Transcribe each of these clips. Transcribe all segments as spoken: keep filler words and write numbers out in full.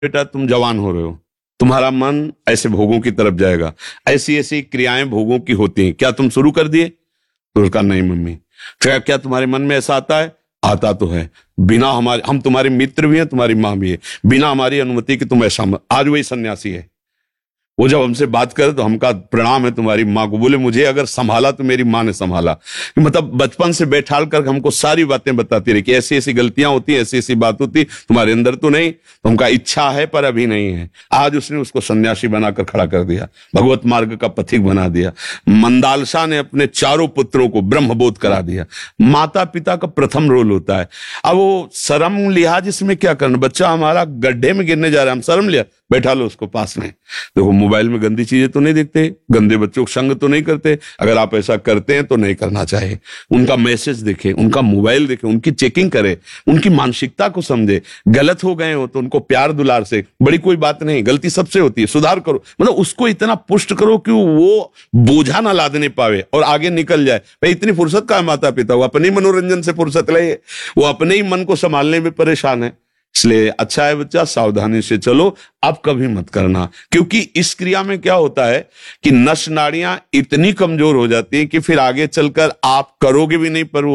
बेटा तुम जवान हो रहे हो, तुम्हारा मन ऐसे भोगों की तरफ जाएगा, ऐसी ऐसी क्रियाएं भोगों की होती हैं, क्या तुम शुरू कर दिए? तो उसका नहीं मम्मी। फिर क्या तुम्हारे मन में ऐसा आता है? आता तो है। बिना हमारे, हम तुम्हारे मित्र भी हैं, तुम्हारी माँ भी है, बिना हमारी अनुमति कि तुम ऐसा मत। आज वही सन्यासी है, वो जब हमसे बात करे तो हमका प्रणाम है तुम्हारी माँ को। बोले मुझे अगर संभाला तो मेरी माँ ने संभाला। मतलब बचपन से बैठाल कर हमको सारी बातें बताती रही कि ऐसी ऐसी गलतियां होती, ऐसी ऐसी बात होती, तुम्हारे अंदर तो नहीं, तुमका इच्छा है पर अभी नहीं है। आज उसने उसको सन्यासी बनाकर खड़ा कर दिया, भगवत मार्ग का पथिक बना दिया। मंदालसा ने अपने चारों पुत्रों को ब्रह्मबोध करा दिया। माता पिता का प्रथम रोल होता है। अब वो शर्म लिहाज इसमें क्या करना, बच्चा हमारा गड्ढे में गिरने जा रहा है, हम शर्म लिया, बैठा लो उसको पास में। देखो मोबाइल में गंदी चीजें तो नहीं देखते, गंदे बच्चों को संग तो नहीं करते। अगर आप ऐसा करते हैं तो नहीं करना चाहिए। उनका मैसेज देखे, उनका मोबाइल देखे, उनकी चेकिंग करे, उनकी मानसिकता को समझे। गलत हो गए हो तो उनको प्यार दुलार से, बड़ी कोई बात नहीं, गलती सबसे होती है, सुधार करो। मतलब उसको इतना पुष्ट करो कि वो बोझा ना लादने पावे और आगे निकल जाए। भाई इतनी फुर्सत का है माता पिता, वो अपने मनोरंजन से फुर्सत ले, वो अपने ही मन को संभालने में परेशान है। इसलिए अच्छा है बच्चा, सावधानी से चलो, अब कभी मत करना। क्योंकि इस क्रिया में क्या होता है कि नस नाड़ियां इतनी कमजोर हो जाती हैं कि फिर आगे चलकर आप करोगे भी नहीं पर वो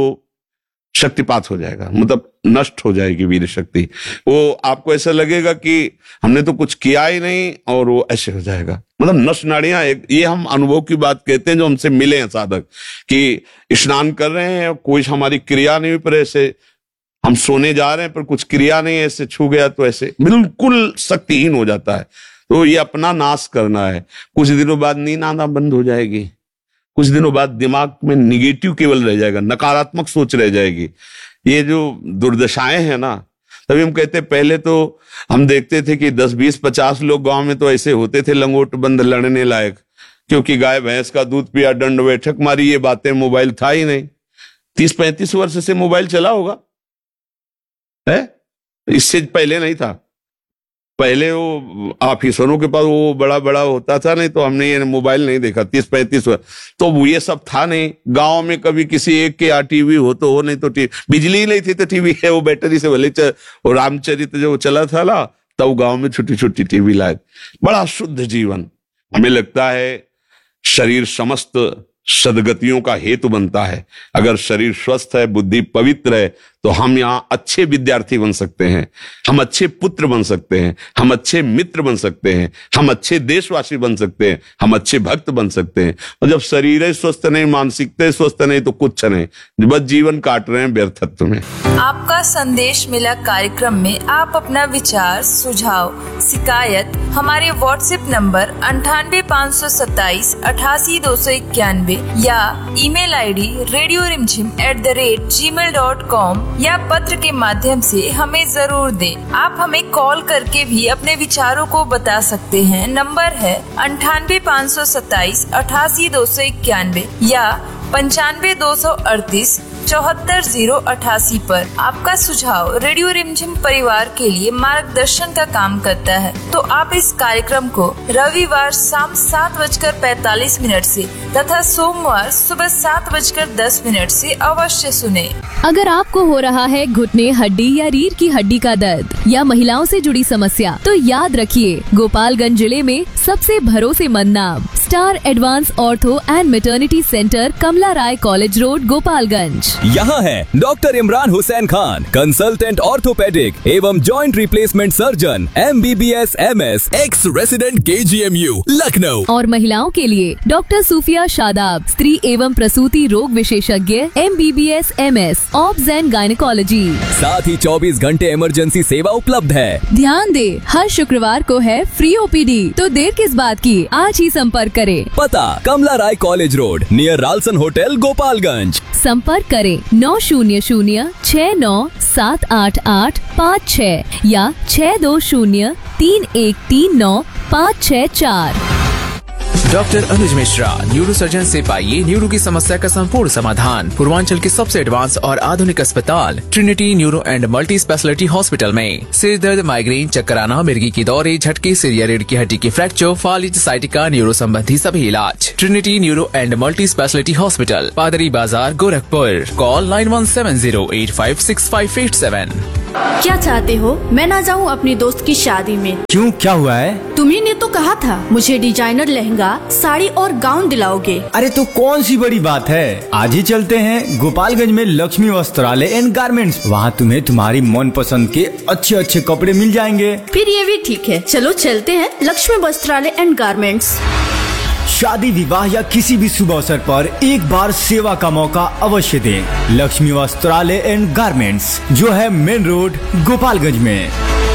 शक्तिपात हो जाएगा, मतलब नष्ट हो जाएगी वीर शक्ति। वो आपको ऐसा लगेगा कि हमने तो कुछ किया ही नहीं और वो ऐसे हो जाएगा। मतलब नस नाड़ियां एक, ये हम अनुभव की बात कहते हैं जो हमसे मिले हैं साधक, कि स्नान कर रहे हैं, कोई हमारी क्रिया नहीं हुई पर ऐसे हम सोने जा रहे हैं पर कुछ क्रिया नहीं, ऐसे छू गया तो ऐसे बिल्कुल शक्तिहीन हो जाता है। तो ये अपना नाश करना है। कुछ दिनों बाद नींद आना बंद हो जाएगी, कुछ दिनों बाद दिमाग में निगेटिव केवल रह जाएगा, नकारात्मक सोच रह जाएगी। ये जो दुर्दशाएं हैं ना, तभी हम कहते पहले तो हम देखते थे कि दस बीस पचास लोग गांव में तो ऐसे होते थे लंगोट बंद लड़ने लायक, क्योंकि गाय भैंस का दूध पिया, दंड बैठक मारी, ये बातें, मोबाइल था ही नहीं। तीस पैंतीस वर्ष से मोबाइल चला होगा है, इससे पहले नहीं था। पहले वो ऑफिसरों के पास वो बड़ा बड़ा होता था, नहीं तो हमने ये मोबाइल नहीं देखा तीस पैंतीस वर्ष। तो ये सब था नहीं। गांव में कभी किसी एक के यहाँ टीवी हो तो हो, नहीं तो टीवी, बिजली नहीं थी तो टीवी है वो बैटरी से भले च, वो रामचरित जो चला था ना, तब गांव में छोटी छोटी टीवी लाए। बड़ा शुद्ध जीवन। हमें लगता है शरीर समस्त सदगतियों का हेतु बनता है। अगर शरीर स्वस्थ है, बुद्धि पवित्र है, तो हम यहाँ अच्छे विद्यार्थी बन सकते हैं, हम अच्छे पुत्र बन सकते हैं, हम अच्छे मित्र बन सकते हैं, हम अच्छे देशवासी बन सकते हैं, हम अच्छे भक्त बन सकते हैं। और जब शरीर ही स्वस्थ नहीं, मानसिकता स्वस्थ नहीं, तो कुछ नहीं, बस जीवन काट रहे हैं व्यर्थत्व में। आपका संदेश मिला कार्यक्रम में आप अपना विचार, सुझाव, शिकायत हमारे व्हाट्सएप नंबर अंठानवे पाँच सौ सत्ताईस अठासी दो सौ इक्यानवे या ईमेल आईडी रेडियो रिमझिम at the rate ji mail dot com या पत्र के माध्यम से हमें जरूर दें। आप हमें कॉल करके भी अपने विचारों को बता सकते हैं। नंबर है अंठानवे पाँच सौ सत्ताईस अठासी दो सौ इक्यानवे या पंचानवे दो सौ अड़तीस चौहत्तर जीरो अठासी पर। आपका सुझाव रेडियो रिमझिम परिवार के लिए मार्गदर्शन का काम करता है। तो आप इस कार्यक्रम को रविवार शाम सात बजकर पैतालीस मिनट से तथा सोमवार सुबह सात बजकर दस मिनट से अवश्य सुने। अगर आपको हो रहा है घुटने, हड्डी या रीढ़ की हड्डी का दर्द या महिलाओं से जुड़ी समस्या, तो याद रखिए गोपालगंज जिले में सबसे भरोसेमंद नाम star advance ortho and maternity centre, Kamala Rai college road, Gopalganj. यहाँ है doctor Imran Hussain Khan, consultant orthopaedic एवं joint replacement surgeon, M B B S M S, x resident के जी एम यू लखनऊ। और महिलाओं के लिए डॉक्टर सूफिया शादाब, स्त्री एवं प्रसूति रोग विशेषज्ञ, M B B S M S, obs and gynaecology. साथ ही चौबीस घंटे इमरजेंसी सेवा उपलब्ध है। ध्यान दे, हर शुक्रवार को है फ्री ओ पी डी, तो देर किस बात की, आज ही संपर्क करें। पता कमला राय college road, near Ralson hotel, Gopalganj. संपर्क करें नौ शून्य शून्य छह नौ सात आठ आठ पाँच छह या छह दो शून्य तीन एक तीन नौ पाँच छह चार। डॉक्टर अनुज मिश्रा, न्यूरो सर्जन से पाइए न्यूरो की समस्या का संपूर्ण समाधान। पूर्वांचल के सबसे एडवांस और आधुनिक अस्पताल Trinity neuro and multi speciality hospital में सिर दर्द, माइग्रेन, चक्कर आना, मिर्गी की दौरे, झटके, सिर या रीढ़ की हड्डी की फ्रैक्चर, फालिज, साइटिका, न्यूरो संबंधी सभी इलाज। Trinity neuro and multi speciality hospital, पादरी बाजार, Gorakhpur. Call nine one seven zero eight five six five eight seven. क्या चाहते हो मैं ना जाऊँ अपनी दोस्त की शादी में? क्यों, क्या हुआ है? तुम्ही ने तो कहा था मुझे डिजाइनर लहंगा, साड़ी और गाउन दिलाओगे। अरे तो कौन सी बड़ी बात है, आज ही चलते हैं गोपालगंज में लक्ष्मी वस्त्रालय एंड गारमेंट्स। वहाँ तुम्हें तुम्हारी मन पसंद के अच्छे अच्छे कपड़े मिल जाएंगे। फिर ये भी ठीक है, चलो चलते हैं लक्ष्मी वस्त्रालय एंड गारमेंट्स। शादी, विवाह या किसी भी शुभ अवसर पर एक बार सेवा का मौका अवश्य दें। लक्ष्मी वस्त्रालय एंड गारमेंट्स जो है मेन रोड गोपालगंज में।